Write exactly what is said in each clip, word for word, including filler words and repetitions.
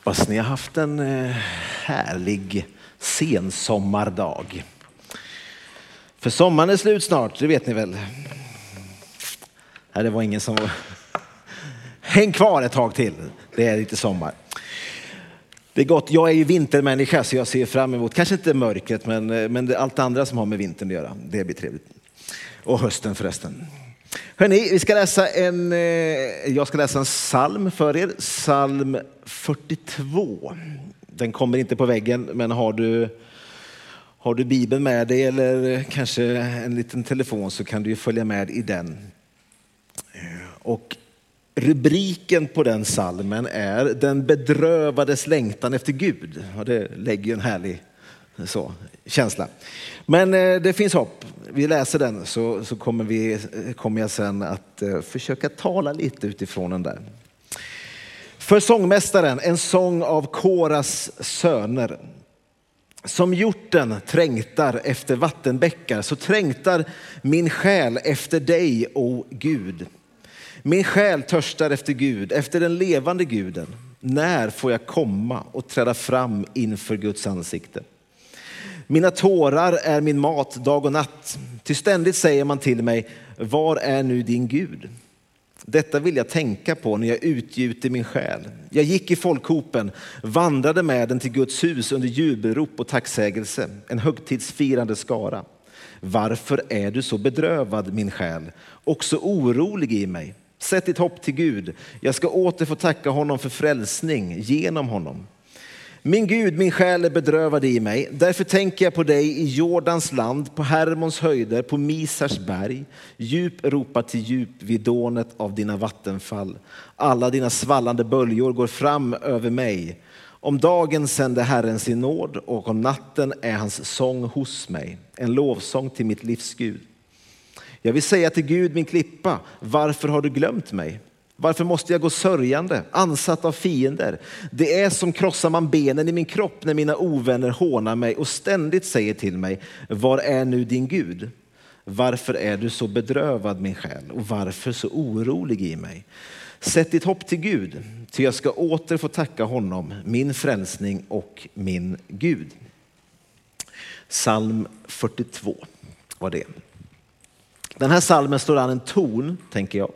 Hoppas ni har haft en härlig sensommardag. För sommaren är slut snart, det vet ni väl. Nej, det var ingen som var... Häng kvar ett tag till, det är lite sommar. Det är gott, jag är ju vintermänniska så jag ser fram emot, kanske inte mörkret men, men det, allt andra som har med vintern att göra. Det blir trevligt. Och hösten förresten. Hörrni, vi ska läsa en, jag ska läsa en psalm för er. Psalm fyrtiotvå. Den kommer inte på väggen, men har du, har du Bibeln med dig eller kanske en liten telefon så kan du ju följa med i den. Och rubriken på den psalmen är Den bedrövades längtan efter Gud. Och det lägger ju en härlig så, känsla. Men eh, det finns hopp. Vi läser den så, så kommer, vi, kommer jag sen att eh, försöka tala lite utifrån den där. För sångmästaren, en sång av Koras söner. Som hjorten trängtar efter vattenbäckar så trängtar min själ efter dig, o Gud. Min själ törstar efter Gud, efter den levande Guden. När får jag komma och träda fram inför Guds ansikte? Mina tårar är min mat dag och natt. Till ständigt säger man till mig, var är nu din Gud? Detta vill jag tänka på när jag utgjuter min själ. Jag gick i folkhopen, vandrade med den till Guds hus under jubelrop och tacksägelse. En högtidsfirande skara. Varför är du så bedrövad, min själ, och så orolig i mig? Sätt ditt hopp till Gud. Jag ska åter få tacka honom för frälsning genom honom. Min Gud, min själ är bedrövad i mig. Därför tänker jag på dig i Jordans land, på Hermons höjder, på Misars berg. Djup ropar till djup vid dånet av dina vattenfall. Alla dina svallande böljor går fram över mig. Om dagen sänder Herren sin nåd och om natten är hans sång hos mig. En lovsång till mitt livs Gud. Jag vill säga till Gud, min klippa, varför har du glömt mig? Varför måste jag gå sörjande, ansatt av fiender? Det är som krossar man benen i min kropp när mina ovänner hånar mig och ständigt säger till mig, var är nu din Gud? Varför är du så bedrövad, min själ, och varför så orolig i mig? Sätt ditt hopp till Gud, till jag ska åter få tacka honom, min frälsning och min Gud. Psalm fyrtiotvå var det. Den här psalmen slår an en ton, tänker jag.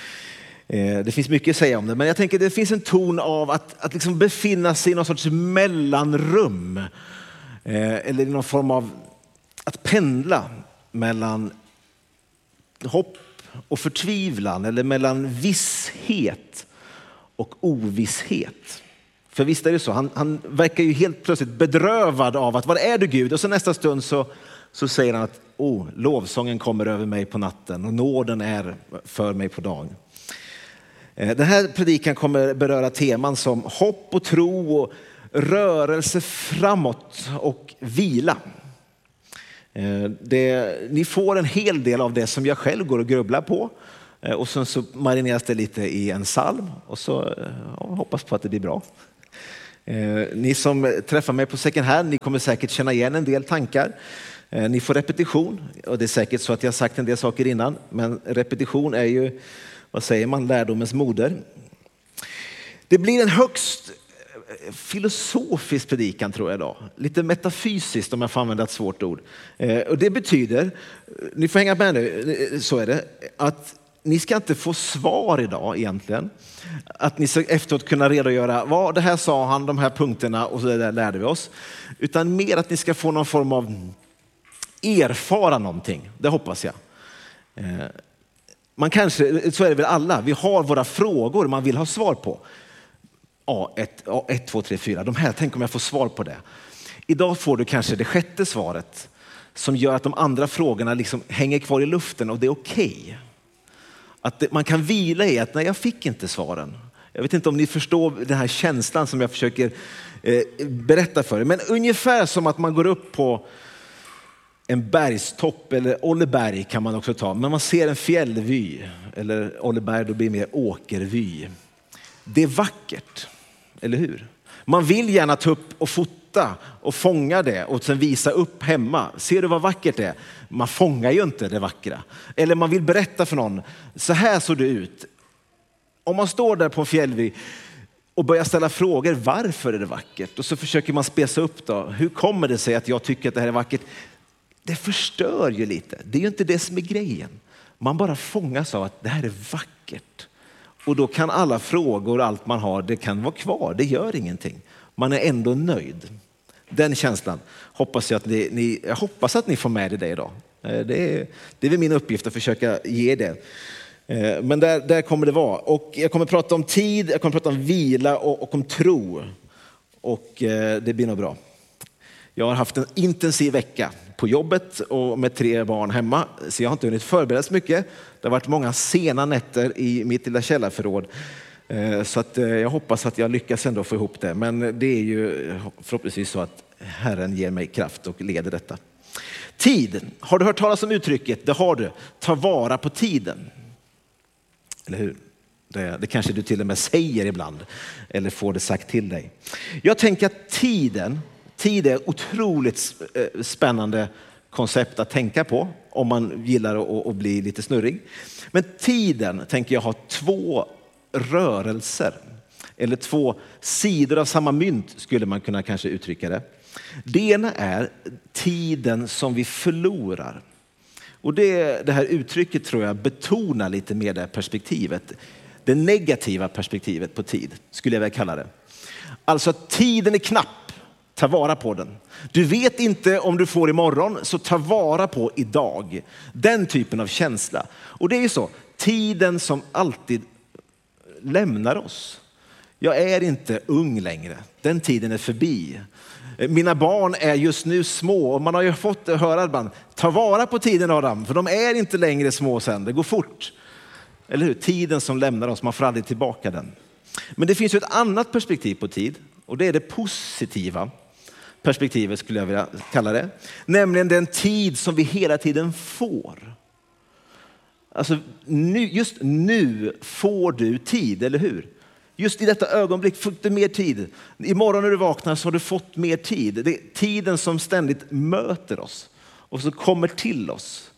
Det finns mycket att säga om det, men jag tänker det finns en ton av att, att liksom befinna sig i någon sorts mellanrum. Eller i någon form av att pendla mellan hopp och förtvivlan. Eller mellan visshet och ovisshet. För visst är det så, han, han verkar ju helt plötsligt bedrövad av att, var är du Gud? Och så nästa stund så, så säger han att oh, lovsången kommer över mig på natten och nåden är för mig på dagen. Den här predikan kommer beröra teman som hopp och tro och rörelse framåt och vila. Det, ni får en hel del av det som jag själv går och grubblar på. Och sen så marineras det lite i en psalm och så ja, hoppas på att det blir bra. Ni som träffar mig på second hand, ni kommer säkert känna igen en del tankar. Ni får repetition och det är säkert så att jag har sagt en del saker innan. Men repetition är ju, vad säger man, lärdomens moder. Det blir en högst filosofisk predikan tror jag idag. Lite metafysiskt om jag får använda ett svårt ord. Och det betyder, ni får hänga med nu, så är det, att ni ska inte få svar idag egentligen. Att ni ska efteråt kunna redogöra, vad det här sa han, de här punkterna och så där lärde vi oss. Utan mer att ni ska få någon form av erfara någonting, det hoppas jag. Man kanske, så är det väl alla, vi har våra frågor man vill ha svar på. A ett, A ett, två, tre, fyra, de här, tänk om jag får svar på det. Idag får du kanske det sjätte svaret som gör att de andra frågorna liksom hänger kvar i luften och det är okej. Okay. Att det, man kan vila i att nej, jag fick inte svaren. Jag vet inte om ni förstår den här känslan som jag försöker eh, berätta för er. Men ungefär som att man går upp på en bergstopp eller Olleberg kan man också ta. Men man ser en fjällvy eller Olleberg då blir mer åkervy. Det är vackert, eller hur? Man vill gärna ta upp och fota och fånga det och sen visa upp hemma. Ser du vad vackert det är? Man fångar ju inte det vackra. Eller man vill berätta för någon, så här såg det ut. Om man står där på en fjällvy och börjar ställa frågor. Varför är det vackert? Och så försöker man spesa upp då. Hur kommer det sig att jag tycker att det här är vackert? Det förstör ju lite. Det är ju inte det som är grejen. Man bara fångas av att det här är vackert. Och då kan alla frågor och allt man har, det kan vara kvar. Det gör ingenting. Man är ändå nöjd. Den känslan hoppas jag att ni, ni, jag hoppas att ni får med det idag. Det är, det är väl min uppgift att försöka ge det. Men där, där kommer det vara. Och jag kommer prata om tid, jag kommer prata om vila och, och om tro. Och det blir nog bra. Jag har haft en intensiv vecka på jobbet och med tre barn hemma. Så jag har inte hunnit förbereda så mycket. Det har varit många sena nätter i mitt lilla källarförråd. Så att jag hoppas att jag lyckas ändå få ihop det. Men det är ju förhoppningsvis så att Herren ger mig kraft och leder detta. Tid. Har du hört talas om uttrycket? Det har du. Ta vara på tiden. Eller hur? Det, det kanske du till och med säger ibland. Eller får det sagt till dig. Jag tänker att tiden, tid är ett otroligt spännande koncept att tänka på. Om man gillar att, att bli lite snurrig. Men tiden tänker jag ha två rörelser. Eller två sidor av samma mynt skulle man kunna kanske uttrycka det. Det ena är tiden som vi förlorar. Och det, det här uttrycket tror jag betonar lite mer det perspektivet. Det negativa perspektivet på tid skulle jag väl kalla det. Alltså att tiden är knapp, ta vara på den. Du vet inte om du får imorgon, så ta vara på idag. Den typen av känsla. Och det är ju så, tiden som alltid lämnar oss. Jag är inte ung längre, den tiden är förbi. Mina barn är just nu små och man har ju fått höra ibland, ta vara på tiden Adam, för de är inte längre små sen, det går fort. Eller hur? Tiden som lämnar oss, man får aldrig tillbaka den. Men det finns ju ett annat perspektiv på tid och det är det positiva perspektivet skulle jag vilja kalla det. Nämligen den tid som vi hela tiden får. Alltså nu, just nu får du tid, eller hur? Just i detta ögonblick får du mer tid. Imorgon när du vaknar så har du fått mer tid. Det är tiden som ständigt möter oss och som kommer till oss.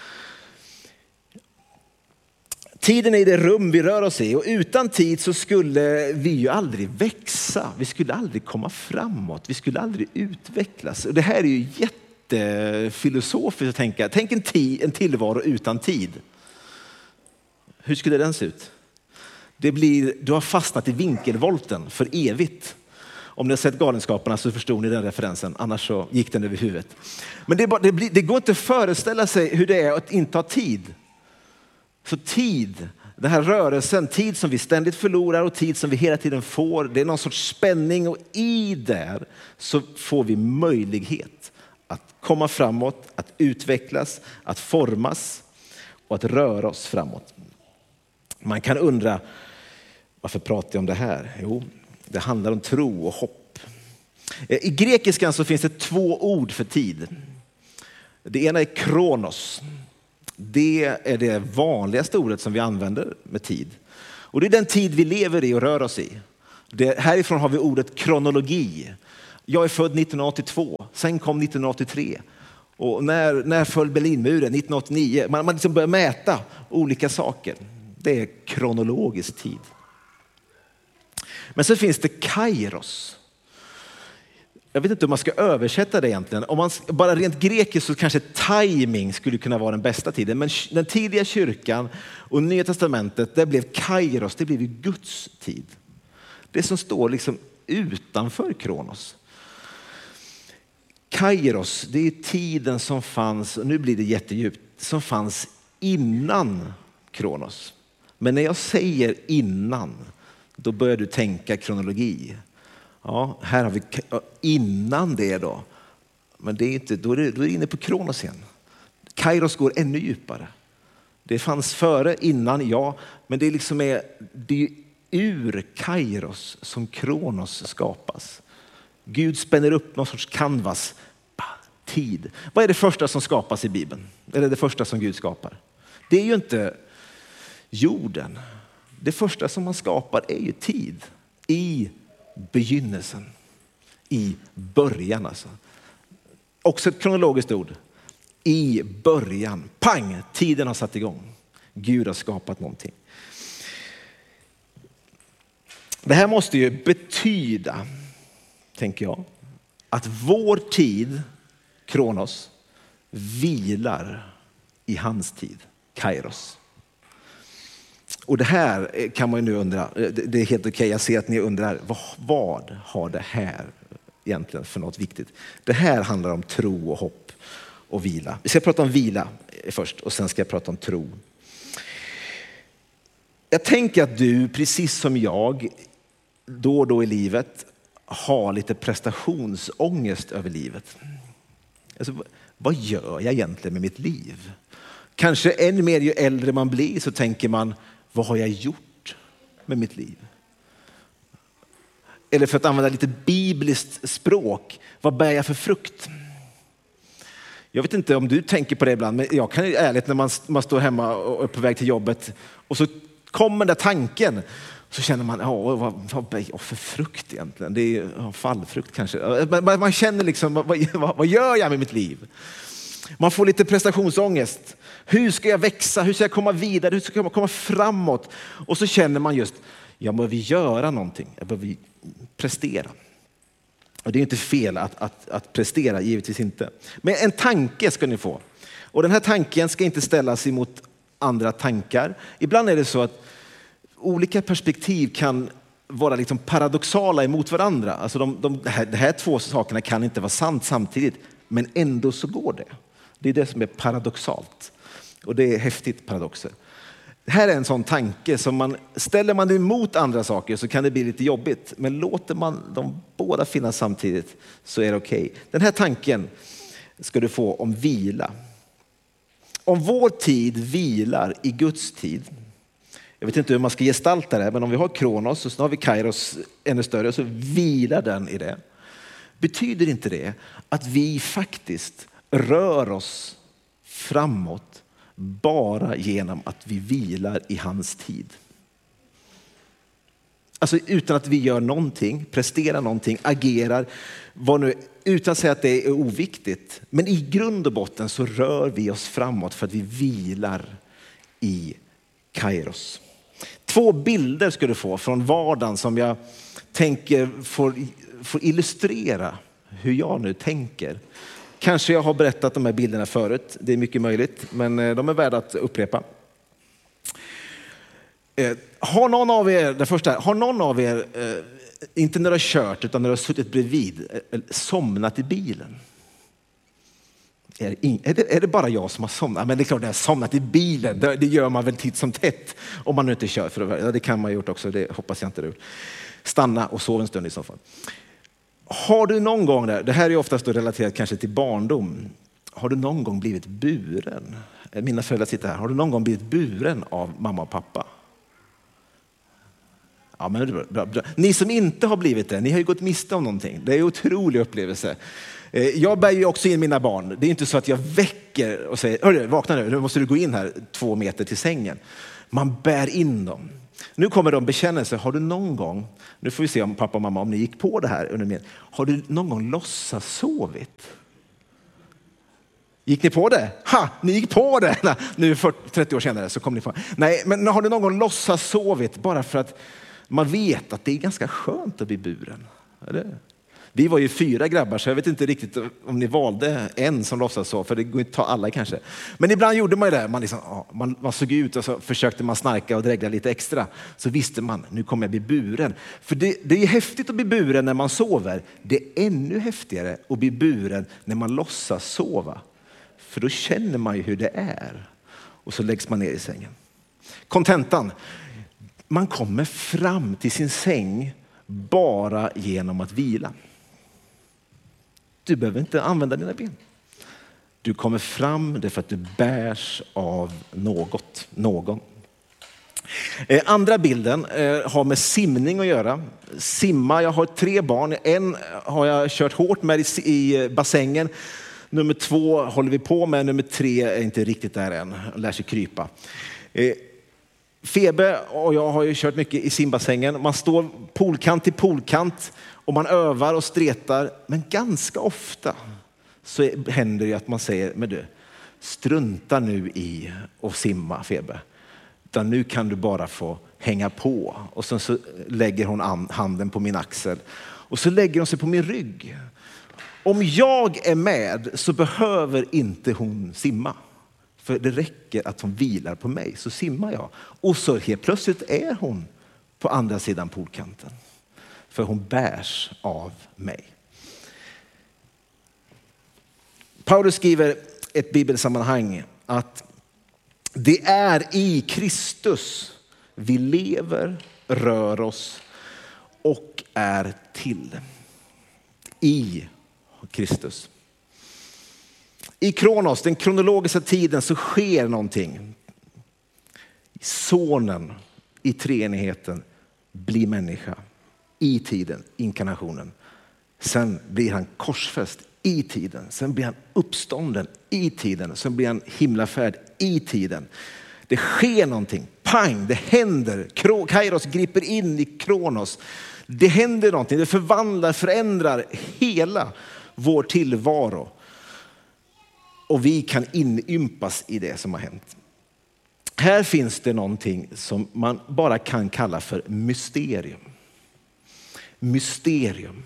Tiden är det rum vi rör oss i och utan tid så skulle vi ju aldrig växa. Vi skulle aldrig komma framåt. Vi skulle aldrig utvecklas. Och det här är ju jättefilosofiskt att tänka. Tänk en, tid, en tillvaro utan tid. Hur skulle den se ut? Det blir, du har fastnat i vinkelvolten för evigt. Om ni har sett Galenskaparna så förstår ni den referensen. Annars så gick den över huvudet. Men det, är bara, det, blir, det går inte att föreställa sig hur det är att inte ha tid. Så tid, den här rörelsen, tid som vi ständigt förlorar och tid som vi hela tiden får. Det är någon sorts spänning och i där så får vi möjlighet att komma framåt, att utvecklas, att formas och att röra oss framåt. Man kan undra, varför pratar jag om det här? Jo, det handlar om tro och hopp. I grekiskan så finns det två ord för tid. Det ena är kronos. Det är det vanligaste ordet som vi använder med tid. Och det är den tid vi lever i och rör oss i. Det, härifrån har vi ordet kronologi. Jag är född nittonhundraåttiotvå, sen kom nittonhundraåttiotre. Och när, när föll Berlinmuren? nittonhundraåttionio. Man, man liksom börjar mäta olika saker. Det är kronologisk tid. Men så finns det kairos. Jag vet inte om man ska översätta det egentligen. Om man bara rent grekiskt så kanske timing skulle kunna vara den bästa tiden. Men den tidiga kyrkan och Nya testamentet, där blev kairos, det blev ju Guds tid. Det som står liksom utanför kronos. Kairos, det är tiden som fanns, och nu blir det jättedjupt, som fanns innan kronos. Men när jag säger innan, då börjar du tänka kronologi. Ja, här har vi innan det då. Men det är inte, då är du då är inne på kronos igen. Kairos går ännu djupare. Det fanns före, innan, ja. Men det är liksom är, det är ur kairos som kronos skapas. Gud spänner upp någon sorts canvas. Tid. Vad är det första som skapas i Bibeln? Eller det första som Gud skapar? Det är ju inte jorden. Det första som man skapar är ju tid. I begynnelsen. I början alltså. Också ett kronologiskt ord. I början. Pang! Tiden har satt igång. Gud har skapat någonting. Det här måste ju betyda, tänker jag, att vår tid, Kronos, vilar i hans tid, Kairos. Och det här kan man ju nu undra, det är helt okej, jag ser att ni undrar, vad, vad har det här egentligen för något viktigt? Det här handlar om tro och hopp och vila. Vi ska prata om vila först och sen ska jag prata om tro. Jag tänker att du, precis som jag, då och då i livet har lite prestationsångest över livet. Alltså, vad gör jag egentligen med mitt liv? Kanske än mer ju äldre man blir så tänker man, vad har jag gjort med mitt liv? Eller för att använda lite bibliskt språk, vad bär jag för frukt? Jag vet inte om du tänker på det ibland, men jag kan ärligt när man, man står hemma och är på väg till jobbet och så kommer den där tanken, så känner man, ja, vad, vad bär jag för frukt egentligen? Det är ja, fallfrukt kanske. Man, man känner liksom, vad, vad, vad gör jag med mitt liv? Man får lite prestationsångest. Hur ska jag växa? Hur ska jag komma vidare? Hur ska jag komma framåt? Och så känner man just, jag behöver göra någonting. Jag behöver prestera. Och det är inte fel att, att, att prestera, givetvis inte. Men en tanke ska ni få. Och den här tanken ska inte ställas emot andra tankar. Ibland är det så att olika perspektiv kan vara liksom paradoxala emot varandra. Alltså de, de, de, här, de här två sakerna kan inte vara sant samtidigt. Men ändå så går det. Det är det som är paradoxalt. Och det är häftigt paradoxer. Det här är en sån tanke som man, ställer man det emot andra saker så kan det bli lite jobbigt. Men låter man de båda finnas samtidigt så är det okej. Okay. Den här tanken ska du få om vila. Om vår tid vilar i Guds tid. Jag vet inte hur man ska gestalta det, men om vi har Kronos och så har vi Kairos ännu större så vilar den i det. Betyder inte det att vi faktiskt rör oss framåt bara genom att vi vilar i hans tid? Alltså utan att vi gör någonting, presterar någonting, agerar, vad nu, utan att säga att det är oviktigt. Men i grund och botten så rör vi oss framåt för att vi vilar i Kairos. Två bilder ska du få från vardagen som jag tänker får, får illustrera hur jag nu tänker. Kanske jag har berättat de här bilderna förut, det är mycket möjligt, men de är värda att upprepa. Eh, har någon av er, det första, har någon av er, eh, inte när du har kört utan när du har suttit bredvid, eh, somnat i bilen? Är det, är, det, är det bara jag som har somnat? Men det är klart, det har somnat i bilen, det, det gör man väl titt som tätt om man nu inte kör. För ja, det kan man ha gjort också, det hoppas jag inte du. Stanna och sov en stund i så fall. Har du någon gång, där, det här är oftast då relaterat kanske till barndom, har du någon gång blivit buren? Mina föräldrar sitter här. Har du någon gång blivit buren av mamma och pappa? Ja, men bra, bra, bra. Ni som inte har blivit det, ni har ju gått miste om någonting. Det är en otrolig upplevelse. Jag bär ju också in mina barn. Det är inte så att jag väcker och säger, hörru, vakna nu, nu måste du gå in här två meter till sängen. Man bär in dem. Nu kommer de bekännelser. Har du någon gång, nu får vi se om pappa och mamma, om ni gick på det här under med. Har du någon gång låtsas sovit? Gick ni på det? Ha, ni gick på det. Nej, nu fyrtio, trettio år senare så kom ni på. Nej, men har du någon gång låtsas sovit bara för att man vet att det är ganska skönt att bli buren? Eller? Vi var ju fyra grabbar så jag vet inte riktigt om ni valde en som låtsas så, för det går inte att ta alla kanske. Men ibland gjorde man ju det. Man, liksom, man, man såg ut och så försökte man snarka och dregla lite extra. Så visste man, nu kommer jag bli buren. För det, det är häftigt att bli buren när man sover. Det är ännu häftigare att bli buren när man låtsas sova. För då känner man ju hur det är. Och så läggs man ner i sängen. Kontentan. Man kommer fram till sin säng bara genom att vila. Du behöver inte använda dina ben. Du kommer fram därför att du bärs av något, någon. Eh, andra bilden eh, har med simning att göra. Simma, jag har tre barn. En har jag kört hårt med i, i bassängen. Nummer två håller vi på med. Nummer tre är inte riktigt där än. Lär sig krypa. Eh, Febe och jag har ju kört mycket i simbassängen. Man står poolkant till poolkant och man övar och stretar. Men ganska ofta så händer det att man säger, men du, strunta nu i och simma, Febe. utan nu kan du bara få hänga på. Och sen så lägger hon handen på min axel. Och så lägger hon sig på min rygg. Om jag är med så behöver inte hon simma. För det räcker att hon vilar på mig, så simmar jag. Och så helt plötsligt är hon på andra sidan poolkanten. För hon bärs av mig. Paulus skriver ett bibelsammanhang att det är i Kristus vi lever, rör oss och är till. I Kristus. I Kronos, den kronologiska tiden, så sker någonting. Sonen i treenigheten blir människa. I tiden, inkarnationen. Sen blir han korsfäst i tiden. Sen blir han uppstånden i tiden. Sen blir han himlafärd i tiden. Det sker någonting. Pang, det händer. Kairos griper in i Kronos. Det händer någonting. Det förvandlar, förändrar hela vår tillvaro. Och vi kan inympas i det som har hänt. Här finns det någonting som man bara kan kalla för mysterium. Mysterium.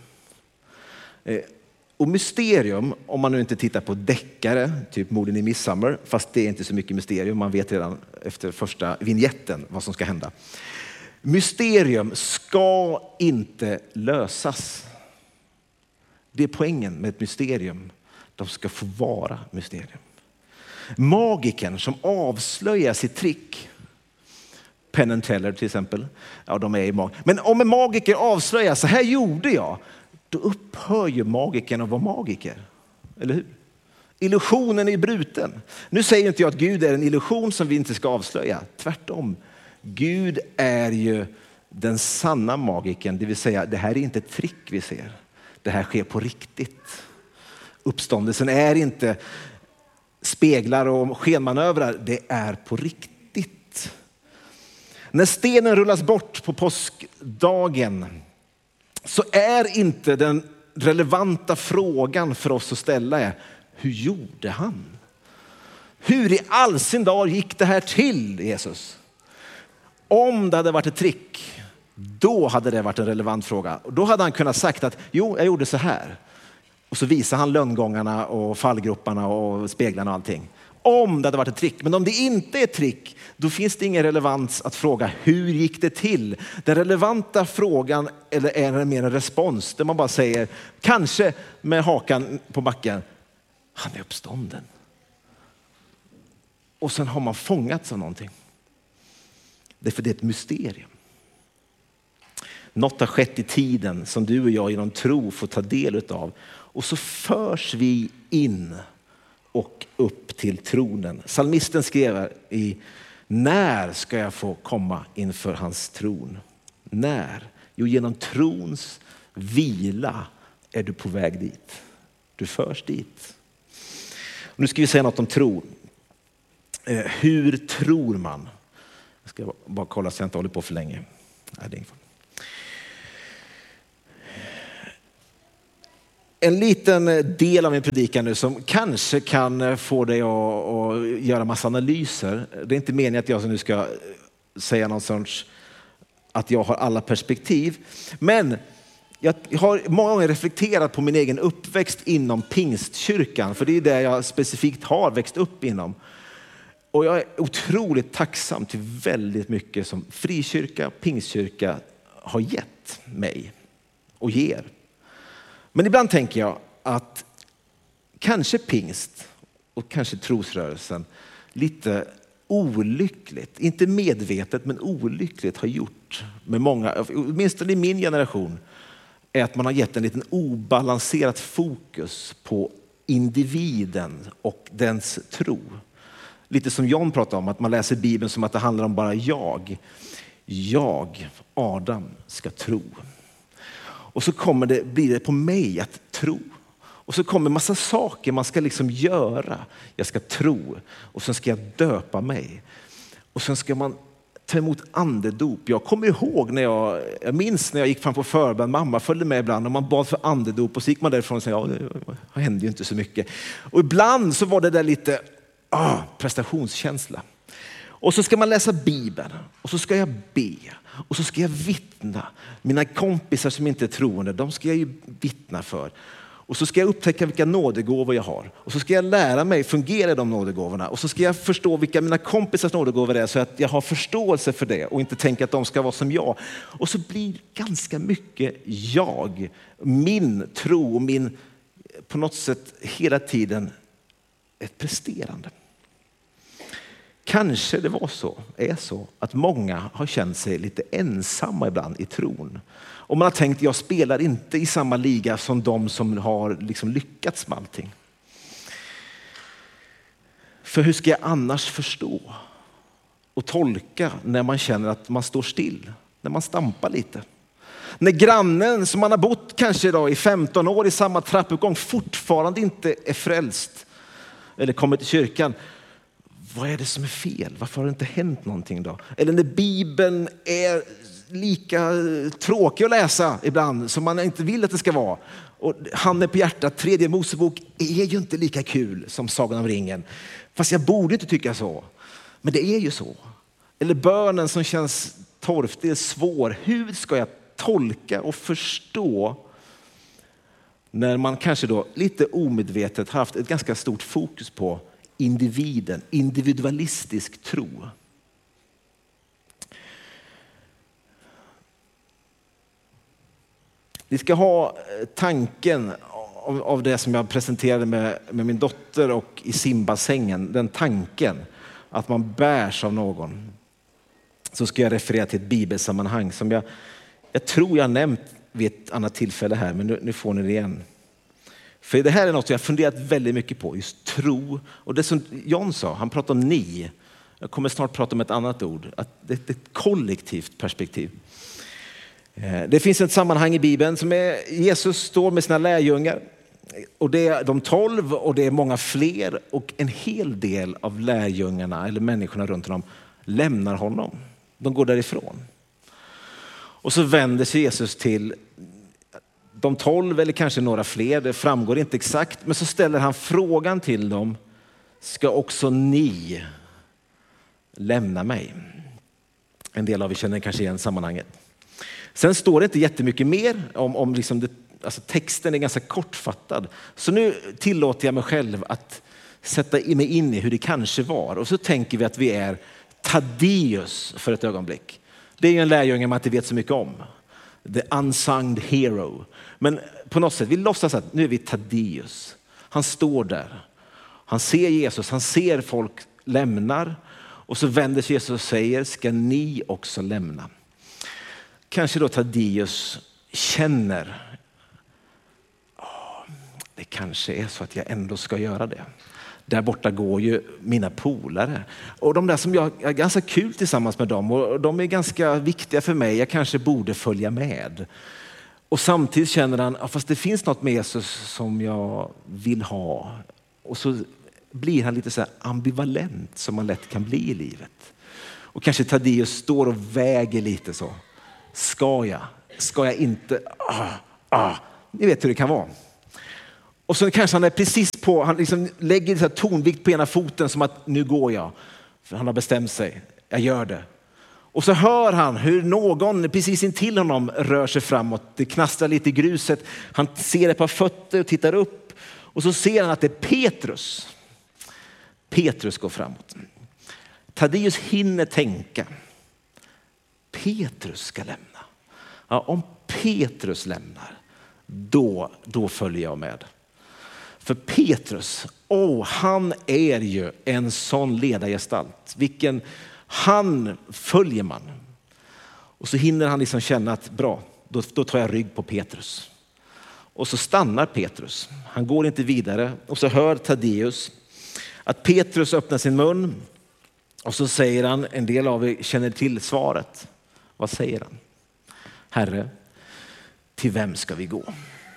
Och mysterium, om man nu inte tittar på deckare, typ Morden i Midsommar, fast det är inte så mycket mysterium, man vet redan efter första vignetten vad som ska hända. Mysterium ska inte lösas. Det är poängen med ett mysterium. De ska få vara mysterium. Magiken som avslöjar sitt trick, Penn and Teller till exempel, ja de är i mag. Men om en magiker avslöjar, så här gjorde jag, då upphör ju magiken att vara magiker. Eller hur? Illusionen är bruten. Nu säger inte jag att Gud är en illusion som vi inte ska avslöja. Tvärtom. Gud är ju den sanna magiken. Det vill säga, det här är inte ett trick vi ser. Det här sker på riktigt. Uppståndelsen är inte speglar och skenmanövrar. Det är på riktigt. När stenen rullas bort på påskdagen, så är inte den relevanta frågan för oss att ställa är: hur gjorde han? Hur i all sin dag gick det här till, Jesus? Om det hade varit ett trick, då hade det varit en relevant fråga. Och då hade han kunnat sagt att jo, jag gjorde så här. Och så visar han lönngångarna och fallgroparna och speglarna och allting. Om det hade varit ett trick. Men om det inte är ett trick, då finns det ingen relevans att fråga hur gick det till? Den relevanta frågan eller är det mer en respons där man bara säger, kanske med hakan på backen, han är uppstånden. Och sen har man fångats av någonting. Det är för det är ett mysterium. Något har skett i tiden som du och jag genom tro får ta del av. Och så förs vi in och upp till tronen. Psalmisten skrev i: när ska jag få komma inför hans tron? När? Jo, genom trons vila är du på väg dit. Du förs dit. Och nu ska vi säga något om tro. Eh, hur tror man? Jag ska bara kolla så jag inte håller på för länge. Nej, det är inget. En liten del av min predikan nu som kanske kan få dig att, att göra massa analyser. Det är inte meningen att jag nu ska säga någon sorts att jag har alla perspektiv. Men jag har många gånger reflekterat på min egen uppväxt inom pingstkyrkan. För det är det jag specifikt har växt upp inom. Och jag är otroligt tacksam till väldigt mycket som frikyrka, pingstkyrka har gett mig och ger. Men ibland tänker jag att kanske pingst och kanske trosrörelsen lite olyckligt, inte medvetet men olyckligt har gjort med många, åtminstone i min generation, är att man har gett en liten obalanserat fokus på individen och dens tro. Lite som John pratade om, att man läser Bibeln som att det handlar om bara jag. Jag, Adam, ska tro. Och så kommer det, blir det på mig att tro. Och så kommer massa saker man ska liksom göra. Jag ska tro. Och sen ska jag döpa mig. Och sen ska man ta emot andedop. Jag kommer ihåg när jag, jag minns när jag gick fram på förbön. Mamma följde med ibland och man bad för andedop. Och så gick man därifrån och sa, ja det hände ju inte så mycket. Och ibland så var det där lite ah, prestationskänsla. Och så ska man läsa Bibeln. Och så ska jag be. Och så ska jag vittna. Mina kompisar som inte är troende, de ska jag ju vittna för. Och så ska jag upptäcka vilka nådegåvor jag har. Och så ska jag lära mig fungera i de nådegåvorna. Och så ska jag förstå vilka mina kompisars nådegåvor är så att jag har förståelse för det. Och inte tänka att de ska vara som jag. Och så blir ganska mycket jag. Min tro och min på något sätt hela tiden ett presterande. Kanske det var så, är så att många har känt sig lite ensamma ibland i tron. Och man har tänkt, jag spelar inte i samma liga som de som har liksom lyckats med allting. För hur ska jag annars förstå och tolka när man känner att man står still, när man stampar lite? När grannen som man har bott kanske idag i femton år i samma trappuppgång fortfarande inte är frälst eller kommer till kyrkan. Vad är det som är fel? Varför har det inte hänt någonting då? Eller när Bibeln är lika tråkig att läsa ibland som man inte vill att det ska vara. Och handen på hjärtat, tredje Mosebok är ju inte lika kul som Sagan om ringen. Fast jag borde inte tycka så. Men det är ju så. Eller bönen som känns torftig, svår. Hur ska jag tolka och förstå när man kanske då lite omedvetet haft ett ganska stort fokus på individen, individualistisk tro. Vi ska ha tanken av, av det som jag presenterade med, med min dotter och i simbassängen. Den tanken att man bärs av någon. Så ska jag referera till ett bibelsammanhang som jag, jag tror jag nämnt vid ett annat tillfälle här, men nu, nu får ni det igen. För det här är något jag har funderat väldigt mycket på, just tro. Och det som John sa, han pratade om ni. Jag kommer snart prata om ett annat ord. Att det är ett kollektivt perspektiv. Det finns ett sammanhang i Bibeln som är Jesus står med sina lärjungar. Och det är de tolv och det är många fler. Och en hel del av lärjungarna eller människorna runt honom lämnar honom. De går därifrån. Och så vänder sig Jesus till de tolv eller kanske några fler, det framgår inte exakt. Men så ställer han frågan till dem, ska också ni lämna mig? En del av er känner kanske igen sammanhanget. Sen står det inte jättemycket mer om, om liksom det, alltså texten är ganska kortfattad. Så nu tillåter jag mig själv att sätta mig in i hur det kanske var. Och så tänker vi att vi är Thaddeus för ett ögonblick. Det är ju en lärjunge man inte vet så mycket om. The unsung hero. Men på något sätt, vi låtsas att nu är vi Thaddeus. Han står där. Han ser Jesus, han ser folk lämnar. Och så vänder sig Jesus och säger, ska ni också lämna? Kanske då Thaddeus känner, oh, det kanske är så att jag ändå ska göra det. Där borta går ju mina polare. Och de där som jag är ganska kul tillsammans med dem. Och de är ganska viktiga för mig. Jag kanske borde följa med. Och samtidigt känner han, ja, fast det finns något med Jesus som jag vill ha. Och så blir han lite så här ambivalent som man lätt kan bli i livet. Och kanske Thaddeus står och väger lite så. Ska jag? Ska jag inte? Ah, ah. Ni vet hur det kan vara. Och så kanske han är precis på, han liksom lägger så här tonvikt på ena foten som att nu går jag. För han har bestämt sig, jag gör det. Och så hör han hur någon precis intill honom rör sig framåt. Det knastrar lite i gruset. Han ser ett par fötter och tittar upp. Och så ser han att det är Petrus. Petrus går framåt. Thaddeus hinner tänka. Petrus ska lämna. Ja, om Petrus lämnar, då, då följer jag med. För Petrus, oh, han är ju en sån ledargestalt. Vilken, han följer man. Och så hinner han liksom känna att bra, då, då tar jag rygg på Petrus. Och så stannar Petrus. Han går inte vidare. Och så hör Thaddeus att Petrus öppnar sin mun. Och så säger han, en del av er känner till svaret. Vad säger han? Herre, till vem ska vi gå?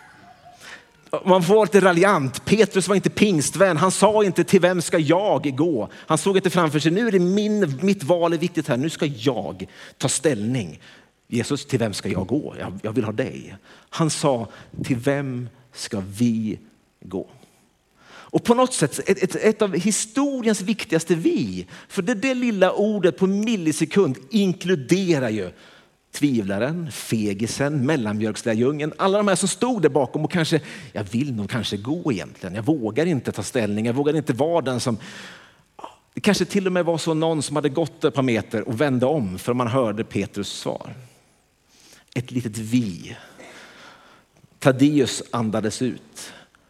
Man får lite raljant. Petrus var inte pingstvän. Han sa inte till vem ska jag gå. Han såg inte framför sig. Nu är det min, mitt val är viktigt här. Nu ska jag ta ställning. Jesus, till vem ska jag gå? Jag, jag vill ha dig. Han sa, till vem ska vi gå? Och på något sätt ett, ett, ett av historiens viktigaste vi. För det, det lilla ordet på millisekund inkluderar ju tvivlaren, fegisen, mellanmjölkslärjungen. Alla de här som stod där bakom och kanske, jag vill nog kanske gå egentligen. Jag vågar inte ta ställning, jag vågar inte vara den som... Det kanske till och med var så någon som hade gått ett par meter och vände om för man hörde Petrus svar. Ett litet vi. Thaddeus andades ut.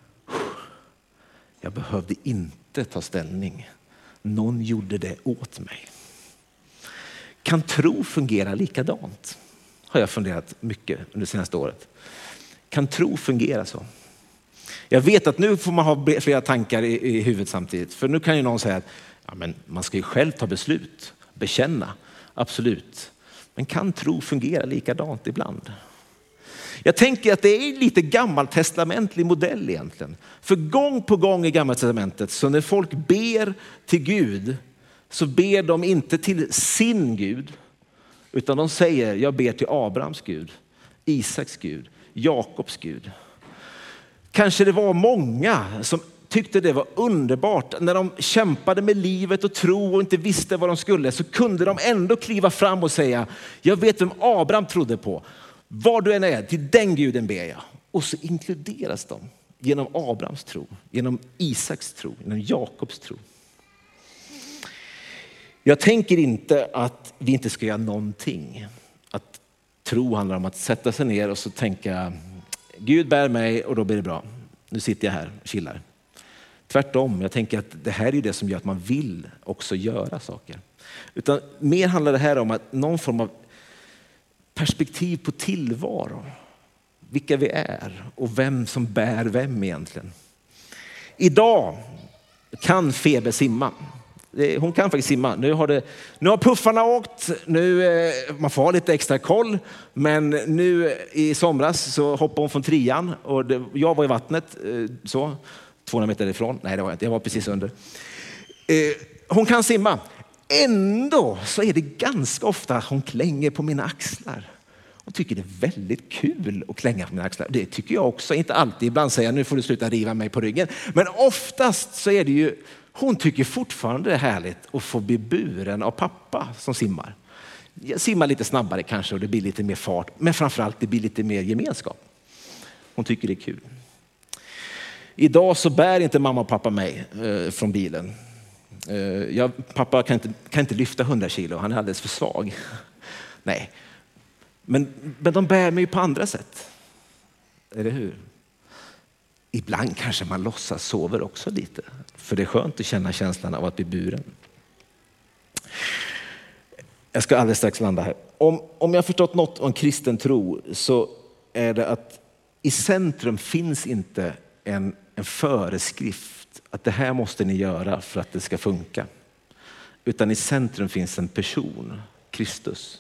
Jag behövde inte ta ställning. Någon gjorde det åt mig. Kan tro fungera likadant? Har jag funderat mycket under det senaste året. Kan tro fungera så? Jag vet att nu får man ha flera tankar i, i huvudet samtidigt. För nu kan ju någon säga att ja, men man ska ju själv ta beslut, bekänna. Absolut. Men kan tro fungera likadant ibland? Jag tänker att det är lite gammaltestamentlig modell egentligen. För gång på gång i Gamla testamentet så när folk ber till Gud så ber de inte till sin Gud utan de säger jag ber till Abrahams Gud, Isaks Gud, Jakobs Gud. Kanske det var många som tyckte det var underbart när de kämpade med livet och tro och inte visste vad de skulle så kunde de ändå kliva fram och säga jag vet vem Abraham trodde på. Var du än är, till den guden ber jag. Och så inkluderas de genom Abrahams tro, genom Isaks tro, genom Jakobs tro. Jag tänker inte att vi inte ska göra någonting. Att tro handlar om att sätta sig ner och så tänka Gud bär mig och då blir det bra. Nu sitter jag här och chillar. Tvärtom, jag tänker att det här är det som gör att man vill också göra saker. Utan mer handlar det här om att någon form av perspektiv på tillvaro. Vilka vi är och vem som bär vem egentligen. Idag kan Febe simma. Hon kan faktiskt simma. Nu har, det, nu har puffarna åkt. Nu, man får ha lite extra koll. Men nu i somras så hoppade hon från trian. Och det, jag var i vattnet så, tvåhundra meter ifrån. Nej, det var jag inte. Jag var precis under. Hon kan simma. Ändå så är det ganska ofta hon klänger på mina axlar. Och tycker det är väldigt kul att klänga på mina axlar. Det tycker jag också. Inte alltid. Ibland säger jag nu får du sluta riva mig på ryggen. Men oftast så är det ju hon tycker fortfarande det är härligt att få bli buren av pappa som simmar. Jag simmar lite snabbare kanske och det blir lite mer fart. Men framförallt det blir lite mer gemenskap. Hon tycker det är kul. Idag så bär inte mamma och pappa mig eh, från bilen. Eh, jag, pappa kan inte, kan inte lyfta hundra kilo. Han är alldeles för svag. Nej. Men, men de bär mig på andra sätt. Eller hur? Ibland kanske man låtsas sover också lite. För det är skönt att känna känslan av att bli buren. Jag ska alldeles strax landa här. Om, om jag har förstått något om kristen tro så är det att i centrum finns inte en, en föreskrift att det här måste ni göra för att det ska funka. Utan i centrum finns en person, Kristus.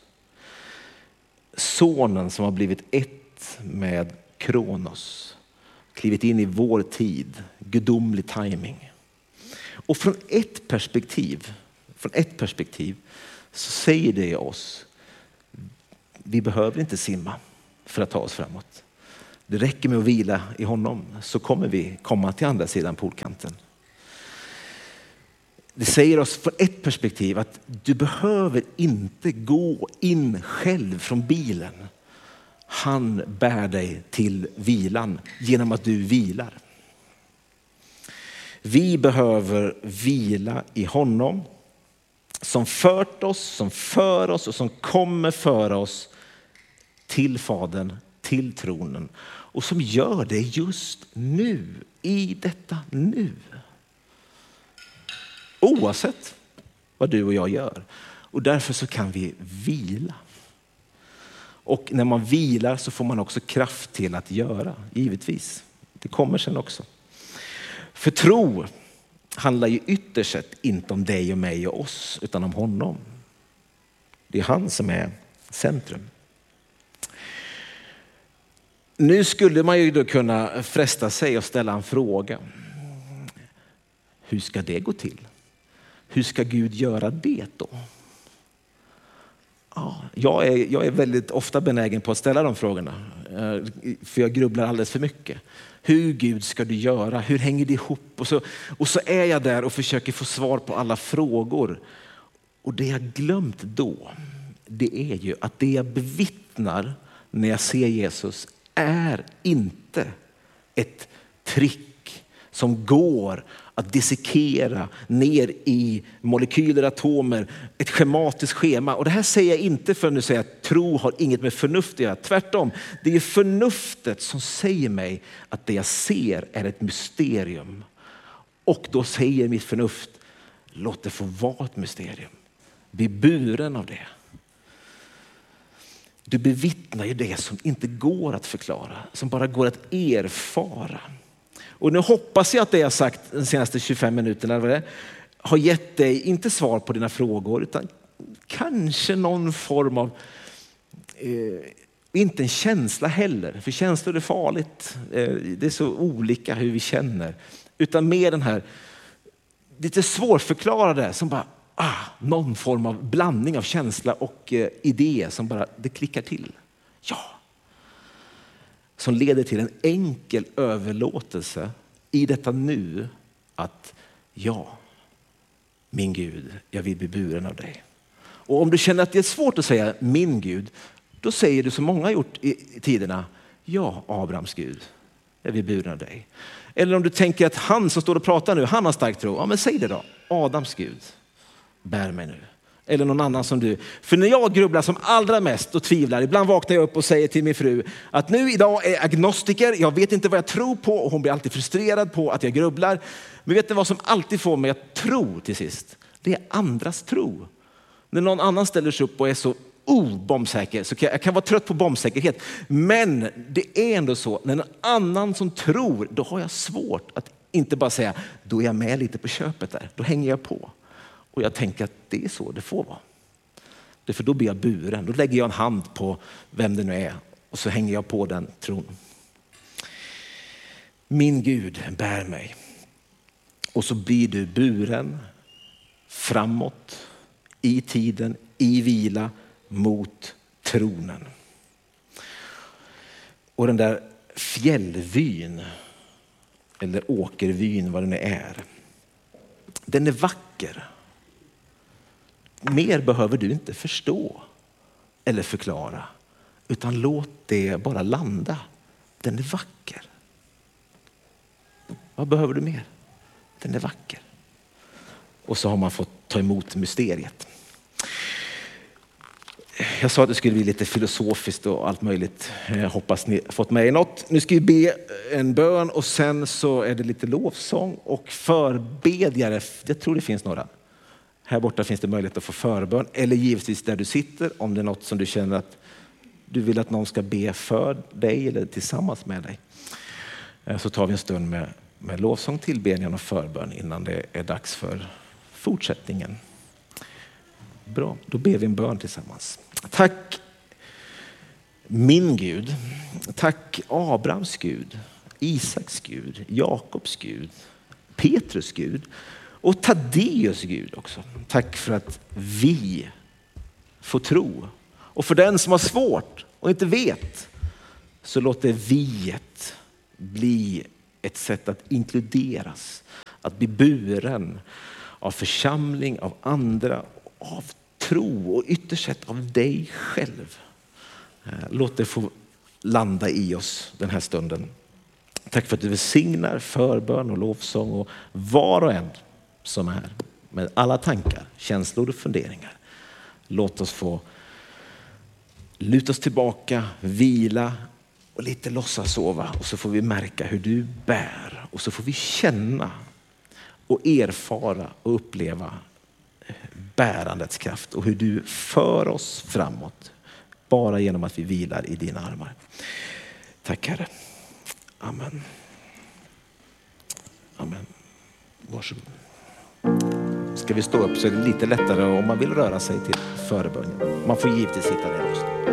Sonen som har blivit ett med Kronos. Klivit in i vår tid, gudomlig timing. Och från ett perspektiv, från ett perspektiv så säger det oss, vi behöver inte simma för att ta oss framåt. Det räcker med att vila i honom så kommer vi komma till andra sidan poolkanten. Det säger oss från ett perspektiv att du behöver inte gå in själv från bilen. Han bär dig till vilan genom att du vilar. Vi behöver vila i honom som fört oss, som för oss och som kommer föra oss till Fadern, till tronen. Och som gör det just nu, i detta nu. Oavsett vad du och jag gör. Och därför så kan vi vila. Och när man vilar så får man också kraft till att göra, givetvis. Det kommer sen också. För tro handlar ju ytterst sett inte om dig och mig och oss, utan om honom. Det är han som är centrum. Nu skulle man ju då kunna fresta sig och ställa en fråga. Hur ska det gå till? Hur ska Gud göra det då? Ja, jag, är, jag är väldigt ofta benägen på att ställa de frågorna. För jag grubblar alldeles för mycket. Hur Gud ska du göra? Hur hänger det ihop? Och så, och så är jag där och försöker få svar på alla frågor. Och det jag glömt då, det är ju att det jag bevittnar när jag ser Jesus är inte ett trick som går att dissekera ner i molekyler, atomer, ett schematiskt schema. Och det här säger jag inte för att nu säga att tro har inget med förnuft att göra. Tvärtom, det är förnuftet som säger mig att det jag ser är ett mysterium. Och då säger mitt förnuft, låt det få vara ett mysterium. Bli buren av det. Du bevittnar ju det som inte går att förklara, som bara går att erfara. Och nu hoppas jag att det jag sagt de senaste tjugofem minuterna eller har gett dig, inte svar på dina frågor, utan kanske någon form av, eh, inte en känsla heller, för känslor är farligt. Eh, det är så olika hur vi känner. Utan mer den här lite svårförklarade som bara, ah, någon form av blandning av känsla och eh, idé som bara, det klickar till. Ja. Som leder till en enkel överlåtelse i detta nu att ja, min Gud, jag vill bli buren av dig. Och om du känner att det är svårt att säga min Gud, då säger du som många har gjort i tiderna, ja, Abrahams Gud, jag vill buren av dig. Eller om du tänker att han som står och pratar nu, han har stark tro, ja men säg det då, Adams Gud, bär mig nu. Eller någon annan som du. För när jag grubblar som allra mest och tvivlar, ibland vaknar jag upp och säger till min fru att nu idag är jag agnostiker, jag vet inte vad jag tror på och hon blir alltid frustrerad på att jag grubblar. Men vet ni vad som alltid får mig att tro till sist? Det är andras tro. När någon annan ställer sig upp och är så oh, bombsäker, så kan jag, jag kan vara trött på bombsäkerhet. Men det är ändå så, när någon annan som tror, då har jag svårt att inte bara säga, då är jag med lite på köpet där, då hänger jag på. Och jag tänker att det är så det får vara. För då blir jag buren. Då lägger jag en hand på vem det nu är. Och så hänger jag på den tron. Min Gud bär mig. Och så blir du buren framåt i tiden, i vila mot tronen. Och den där fjällvyn eller åkervyn, vad den är. Den är vacker. Mer behöver du inte förstå eller förklara, utan låt det bara landa. Den är vacker. Vad behöver du mer? Den är vacker. Och så har man fått ta emot mysteriet. Jag sa att det skulle bli lite filosofiskt och allt möjligt. Jag hoppas ni har fått med er något. Nu ska vi be en bön och sen så är det lite lovsång och förbedjare. Jag tror det finns några. Här borta finns det möjlighet att få förbön. Eller givetvis där du sitter, om det är något som du känner att du vill att någon ska be för dig eller tillsammans med dig. Så tar vi en stund med, med lovsång, tillbedjan och förbön innan det är dags för fortsättningen. Bra, då ber vi en bön tillsammans. Tack min Gud, tack Abrahams Gud, Isaks Gud, Jakobs Gud, Petrus Gud och Taddeus Gud också. Tack för att vi får tro. Och för den som har svårt och inte vet, så låt det viet bli ett sätt att inkluderas, att bli buren av församling, av andra, av tro och ytterst sett av dig själv. Låt det få landa i oss den här stunden. Tack för att du välsignar förbön och lovsång och var och en som är med alla tankar, känslor och funderingar. Låt oss få luta oss tillbaka, vila och lite låtsas sova, och så får vi märka hur du bär, och så får vi känna och erfara och uppleva bärandets kraft och hur du för oss framåt bara genom att vi vilar i dina armar. Tack Herre. Amen. Amen. Varsågod. Ska vi stå upp så är det lite lättare om man vill röra sig till förebön. Man får givetvis sitta ner också.